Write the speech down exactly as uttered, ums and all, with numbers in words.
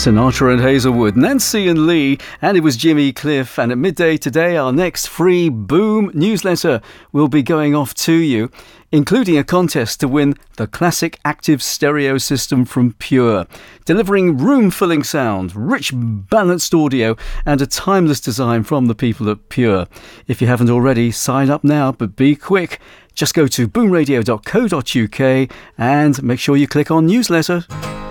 Sinatra and Hazelwood, Nancy and Lee, and it was Jimmy Cliff. And at midday today, our next free Boom newsletter will be going off to you, including a contest to win the classic active stereo system from Pure, delivering room-filling sound, rich balanced audio, and a timeless design from the people at Pure. If you haven't already, sign up now, but be quick. Just go to boom radio dot co dot uk and make sure you click on newsletter.